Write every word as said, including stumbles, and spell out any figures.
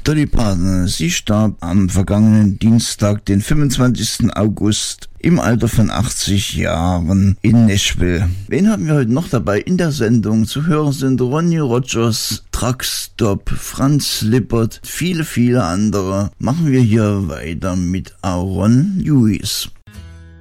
Dolly Parton, sie starb am vergangenen Dienstag, den fünfundzwanzigsten August, im Alter von achtzig Jahren in Nashville. Wen haben wir heute noch dabei in der Sendung? Zu hören sind Ronnie Rogers, Truckstop, Franz Lippert, viele, viele andere. Machen wir hier weiter mit Aaron Lewis.